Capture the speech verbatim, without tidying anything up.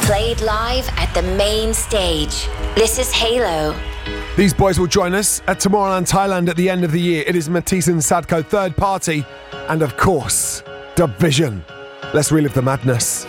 Played live at the main stage. This is Halo. These boys will join us at Tomorrowland, Thailand at the end of the year. It is Matisse and Sadko, Third Party, and of course, Dubvision. Let's relive the madness.